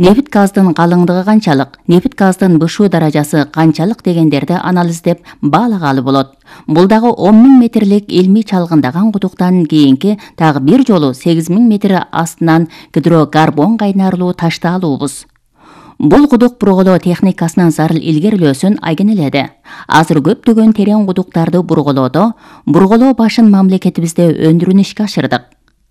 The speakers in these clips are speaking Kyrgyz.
Нефт газдын калыңдыгы канчалык, нефт газдын бышуу даражасы канчалык дегендерди анализдеп баалагалы болот. Бул дагы 10.000 метрлик илмий чалгындаган кудуктан кийинки дагы бир жолу 8.000 метр астынан гидрокарбон кайнарлуу таштаалуубуз. Бул кудук бурголоо техникасынын зарыл илгерилөөсүн айгинеледи. Азыр көптөгөн терең кудуктарды бурголоодо бурголоо башын мамлекетибизде өндүрүүнү ишке ашырдык.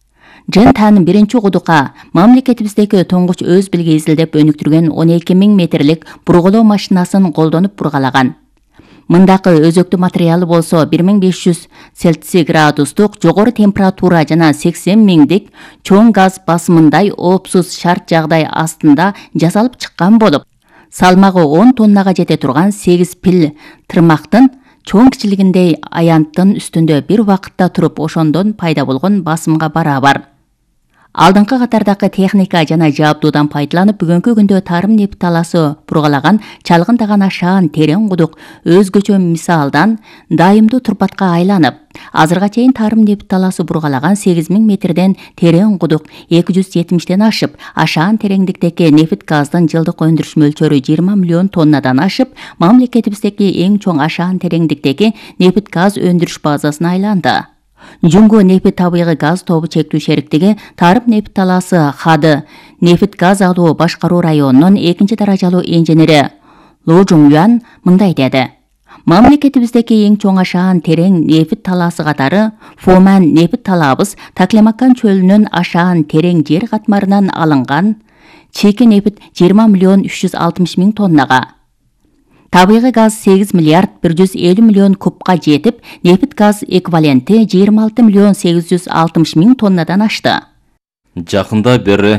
Жентан биринчи кудукка мамлекетибиздеги тоңгуч өз билги изилдеп өнүктүргөн 12.000 метрлик бурголоо машинасын колдонуп бургалаган. Мындакы өзөктүү материалы болсо 1500 Цельсий градустук жогору температура жана 80.000 чоң газ басымындай оопсуз шарт жагдай астында жасалып чыккан болуп, салмагы 10 тоннага жете турган 8 пил тырмактын чоң кичилигиндей аянттын үстүндө бир убакытта туруп ошондон пайда болгон басымга барабар. Алдыңкы катардагы техника жана жабдуудан пайдаланып бүгүнкү күндө тарым нефт талаасы бургалаган чалгындаган ашаан терең кудук өзгөчө мисалдан дайымдуу турпатка айланып, азырга чейин тарым нефт талаасы бургалаган 8.000 метрден терең кудук 270ден ашып, ашаан тереңдиктеги нефт газдын жылдык өндүрүш мөлчөрү 20 миллион тоннадан ашып, мамлекетибиздеги эң чоң ашаан тереңдиктеги нефт газ өндүрүш базасына айланды. Жуңгу нефт табигый газ тобу чектүү шериктиги тарым нефт талаасы хады нефт газ алуу башкаруу районунун 2 даражалуу инженери Лу Жуңюан мындай деди. Мамлекетибиздеги эң чоң ашаан терең нефт талаасы катары Фоман нефт талаабыз Таклемакан чөлүнүн ашаан терең жер катмарынан алынган чийки нефт 20 миллион 360 миң тоннага. Табигый газ 8 миллиард 150 миллион кубка жетип, нефт газ эквиваленти 26 миллион 860 миң тоннадан ашты. Жакында бери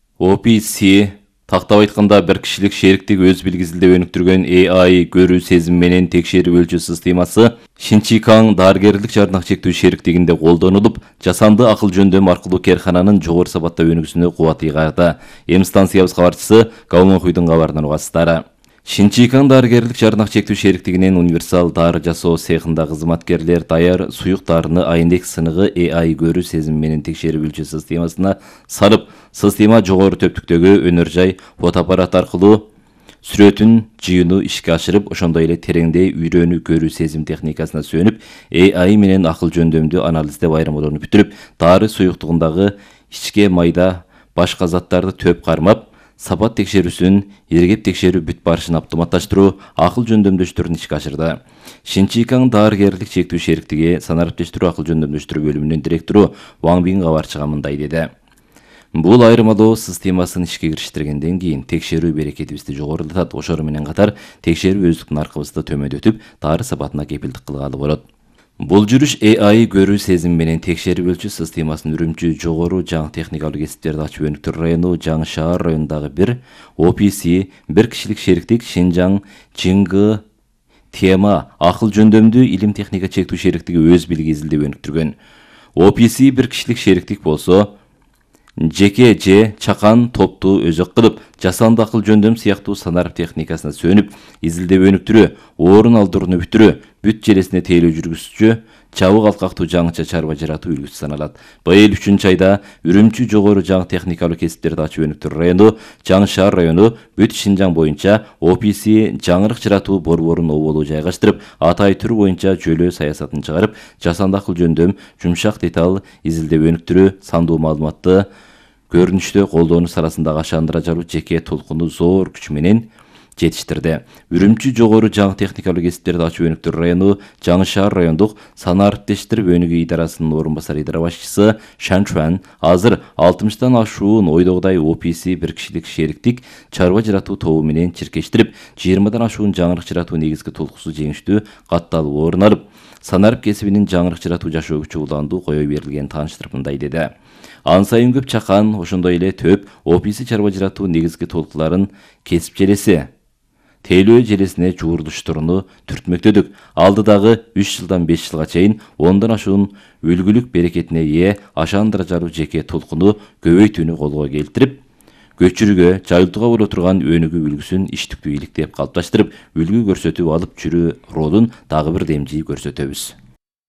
OPC тактап айтканда бир кишилик шериктик өз билгисинде өнүктүргөн AI көрүү сезим менен текшерип өлчөө системасы Шинчикан дарыгерлик жарнак чектүү шериктигинде колдонулуп, жасанды акыл жөндөм аркылуу керкананын жогору сапатта өнүгүүсүнө кубат ыйгарды. Эми станциябыз кабарчысы Гаумонхуйдун кабарынан угасыздар. Шинчикан дарыгерлик жарнак чектүү шериктигинин универсал дары жасоо цехында кызматкерлер даяр суюк дарыны айнек сыныгы AI көрүү сезим менен текшерип өлчөө системасына сарып, система жогору төптүктөгү өнөр жай фотоаппарат аркылуу сүрөтүн жыйынуу ишке ашырып, ошондой эле тереңдей үйрөнүү көрүү сезим техникасына сүйөнүп, AI менен акыл жөндөмдүү анализдеп айырмалоону бүтүрүп, дары суюктугундагы ичке майда башка заттарды төп кармап, сапат текшерүүсүн, эргеп текшерүү бүт барышын автоматташтыруу, акыл жөндөмдөштүрүүнү ишке ашырды. Шинчикан дарыгерлик чектүү шериктиги санариптештирүү акыл жөндөмдөштүрүү бөлүмүнүн директору Ван Бин кабарчыга мындай деди. Бул айырмалоо системасын ишке кириштиргенден кийин текшерүү берекетибизди жогорулатат, ошону менен катар текшерүү өздүк наркыбызды төмөндөтүп, дары сапатына кепилдик кылгалы болот. Бул жүрүш AI көрүү сезим менен текшерип өлчүү системасын Үрүмчү жогору жаңы техникалык кесиптерди ачып өнүктүрүү району жаңы шаар районундагы бир OPC бир кишилик шериктик Шинжаң Жиңгы тема акыл жөндөмдүү илим техника чектүү шериктиги өз билги изилдеп өнүктүргөн. OPC бир кишилик шериктик болсо, жеке же чакан топту өзөк кылып, жасанды акыл жөндөм сыяктуу санарып техникасына сөнүп, изилдеп өнүктүрүү, орун алдырууну бүтүрүү, бүт желесине тейлөө жүргүзчү, чабык алкактуу жаңыча чарба жаратуу үлгүсү саналат. Быйыл 3 айда Үрүмчү жогору жаңы техникалык кесиптерди ачып өнүктүрүү району, жаңы шаар району, бүт Шинжаң боюнча OPC жаңырык жаратуу борборун оболу жайгаштырып, атай түр боюнча жөлөө саясатын чыгарып, жасанды акыл жөндөм, жумшак деталь изилдеп өнүктүрүү, сандуу маалыматты көрүнүштө колдонуу арасындагы ашандыра жалуу жеке толкуну зор күч менен жетиштирди. Үрүмчү жогору жаңы техникалык кесиптерди ачып өнүктүрүү району, жаңы шаар райондук санариптештирип өнүгүү идарасынын орун басар идара башчысы Шан Чуан азыр 60тан ашуун ойдогудай OPC бир кишилик шериктик чарба жаратуу тобу менен чиркештирип, 20дан ашуун жаңырык жаратуу негизги толкусу жеңиштүү катталып орун алып, санарып кесибинин жаңырык жаратуу жашоо күчү уландуу кое берилгенин тааныштырып мындай деди. Ан сайын көп чакан, ошондой эле төп OPC чарба жаратуу негизги толкуларын кесип желеси, тейлөө желесине жуурулуштурууну түртмөктөдүк. Алдыдагы 3 жылдан 5 жылга чейин 10дан ашуун үлгүлүк берекетине ээ ашандыра жаруу жеке толкуну көбөйтүүнү колго келтирип, көчүрүүгө, жайылтууга боло турган өнүгүү үлгүсүн иштиктүү иликтеп калыпташтырып, үлгү көрсөтүп алып жүрүү ролун дагы бир демжий көрсөтөбүз.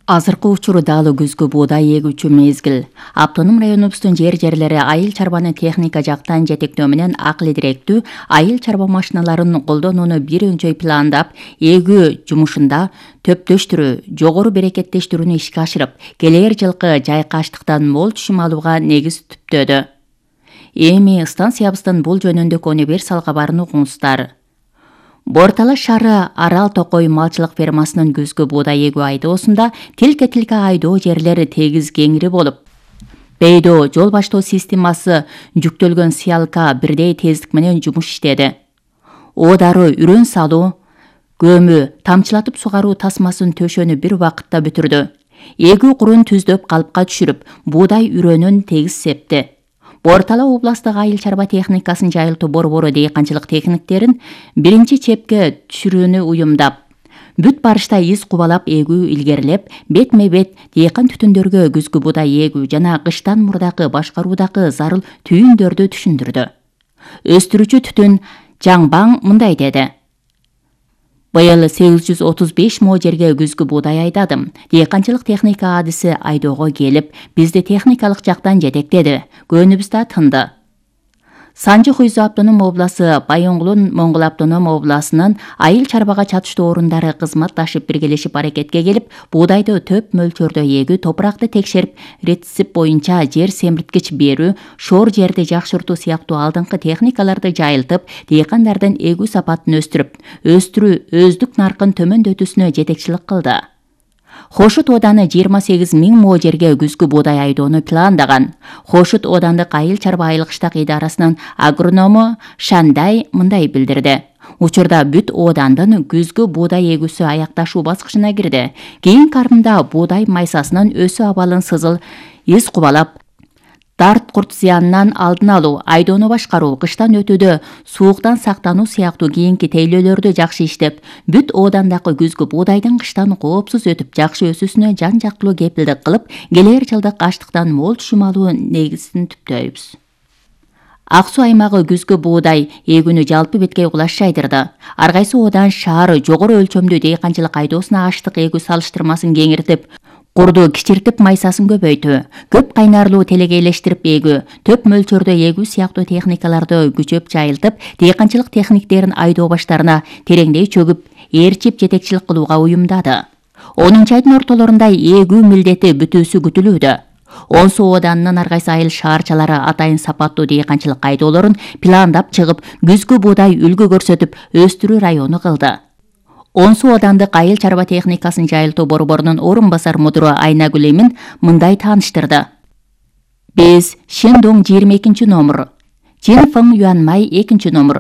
Азыркы учуру даалы күзгү буудай эгүүчү мезгил. Автоном районубуздун жерлери айыл чарбаны техника жактан жетектөө менен акыл директүү айыл чарба машиналарын колдонууну бир өнчөй пландап, эгүү жумушунда төптөштүрүү, жогору берекеттештирүүнү ишке ашырып, келер жылкы жайкы аштыктан мол түшүм алууга негиз түптөдү. Эми станциябыздын бул жөнүндө универсал кабарын угуңуздар. Борталы шары Арал Токой малчылык фермасынын күзгү буудай эгүү айдоосунда тилке айдоо жерлери тегиз кеңири болуп, бейдөө жол баштоо системасы жүктөлгөн сыялка бирдей тездик менен жумуш иштеди. Оодары үрөн салуу, көмү, тамчылатып сугаруу тасмасын төшөнү бир убакытта бүтүрдү. Эгүү курун түздөп калыпка түшүрүп, буудай үрөнүн тегиз септи. Бортала областык айыл чарба техникасын жайылтуу борбору дыйканчылык техниктерин биринчи чепке түшүрүүнү уюмдап, бүт барышта из кубалап эгүү илгерилеп, бетме-бет дыйкан түтүндөргө күзгү буудай эгүү жана кыштан мурдакы башкаруудагы зарыл түйүндөрдү түшүндүрдү. Өстүрүүчү түтүн Жаңбаң мындай деди: Быйыл 835 мо жерге күзгү буудай айдадым. Дыйканчылык техника адиси айдоого келип, бизди техникалык жактан жетектеди. Көнүбүз да тынды. Санжы Хуйзу автоном обласы, Байоңгулун Моңгол автоном обласынын айыл чарбага чатыштуу орундары кызматташып биргелешип аракетке келип, буудайды төп мөлчөрдө эгүү топуракты текшерип, рецепт боюнча жер семирткич берүү, шор жерди жакшыртуу сыяктуу алдыңкы техникаларды жайылтып, дыйкандардын эгүү сапатын өстүрүү өздүк наркын төмөндөтүүсүнө жетекчилик кылды. Хошут ооданы 28 000 мо жерге күзгү буудай айдоону пландаган. Хошут оодандык айыл чарба айылкыштак идарасынын агроному Шандай мындай билдирди: Учурда бүт оодандын күзгү буудай эгүүсү аякташуу баскычына кирди. Кийинки арымда буудай майсасынын өсүү абалын сызыл из кубалап, дарт курт зыянынан алдын алуу, айдоону башкаруу, кыштан өтүүдө сууктан сактануу сыяктуу кийинки тейлөөлөрдү жакшы иштеп, бүт оодандагы күзгү буудайдын кыштан коопсуз өтүп, жакшы өсүүсүнө жан-жактылуу кепилдик кылып, келер жылдык аштыктан мол түшүм алуу негизин түптөйбүз. Ак суу аймагы күзгү буудай эгүүнү жалпы беткей кулаш жайдырды. Ар кайсы оодан шаар жогору өлчөмдүү дыйканчылык айдоосуна аштык эгүү салыштырмасын кеңиртип, курду кичиртип майсасын көбөйтүү, көп кайнарлуу телегейлештирип эгүү, төп мөлчөрдө эгүү сыяктуу техникаларды күчөп жайылтып, дыйканчылык техниктерин айдоо баштарына тереңдей чөгүп, ээрчип жетекчилик кылууга уюмдады. 10 айдын ортолорунда эгүү милдети бүтүүсү күтүлүүдө. Онсу ооданынын ар кайсы айыл шаарчалары атайын сапаттуу дыйканчылык айдоолорун пландап чыгып, күзгү буудай үлгү көрсөтүп, өстүрүү району кылды. Онсу оодандык айыл чарба техникасын жайылтуу борборунун орун басар мудуру Айнагүл Эмин мындай тааныштырды: Биз Шендоң 22 номер, Жинфың Юанмай 2 номер,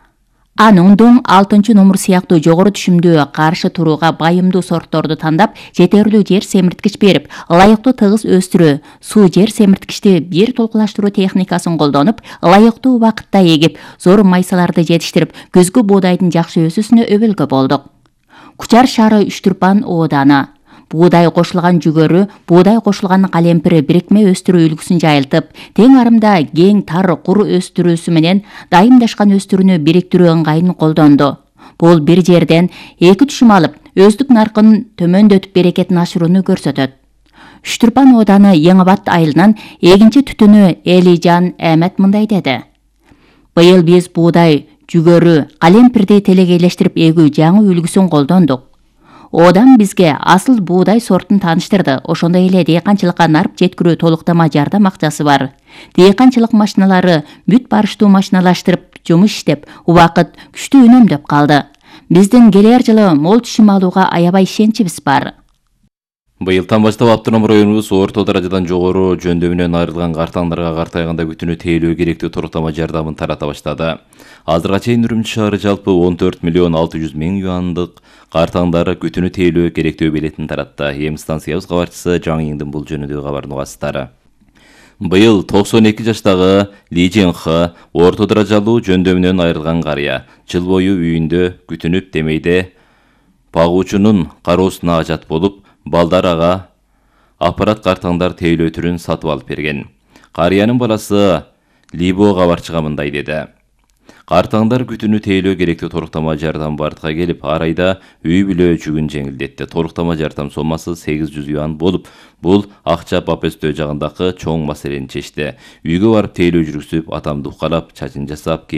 Ануңдоң 6 номер сыяктуу жогору түшүмдүү каршы турууга байымдуу сортторду тандап, жетерлүү жер семирткич берип, ылайыктуу тыгыз өстүрүү, суу жер семирткичти бир толкулаштыруу техникасын колдонуп, ылайыктуу убакытта эгип, зор майсаларды жетиштирип, күзгү буудайдын жакшы өсүүсүнө өбөлгө болдук. Кучар шаары Үчтүрпан ооданы, буудай кошулган жүгөрү, буудай кошулган калемпири бирикме өстүрүү үлгүсүн жайылтып, тең арымда кең тар кур өстүрүүсү менен дайымдашкан өстүрүүнү бириктирүү ыңгайын колдонду. Бул бир жерден 2 түшүм алып, өздүк наркын төмөндөтүп берекетин ашырууну көрсөтөт. Үчтүрпан ооданы Эң Абат айылынан эгинчи түтүнү Элижан Эмет мындай деди: Быйыл биз буудай, жүгөрү, калемпирди телегейлештирип эгүү жаңы үлгүсүн колдондук. Одан бизге асыл буудай сортун тааныштырды. Ошондой эле дыйканчылыкка нарп жеткирүү толуктама жардам акчасы бар. Дыйканчылык машиналары бүт барыштуу машиналаштырып, жумуш иштеп, убакыт күчтүү үнөмдөп калды. Биздин келер жылы мол түшүм алууга аябай ишеничибиз бар. Быйылдан баштап автоном районубуз орто даражадан жогору жөндөмүнөн айрылган картаңдарга картайганда күтүүнү тейлөө керектүү толуктама жардамын тарата баштады. Азырга чейин Үрүмчү шаары жалпы 14 миллион 600 миң юандык картаңдары күтүүнү тейлөө керектүү билетин таратты. Эми станциябыз кабарчысы Жаңыйыңдын бул жөнүндөгү кабарын угасыздар. Быйыл 92 жаштагы Ли Женхэ орто даражалуу жөндөмүнөн айрылган карыя жыл бою үйүндө күтүнүп демейде багуучунун кароосуна ажат болуп, балдар ага аппарат картаңдар тейлөө түрүн сатып алып берген. Карыянын баласы Либо кабарчыга мындай деди: Картаңдар күтүнү тейлөө керектүү торуктама жардам бартка келип, арайда үй бүлө жүгүн жеңилдетти. Торуктама жардам сомасы 800 юан болуп, бул акча Папестөө жагындагы чоң маселени чечти. Үйгө барып тейлөө жүргүзүп, атамды укалап, чачын жасап,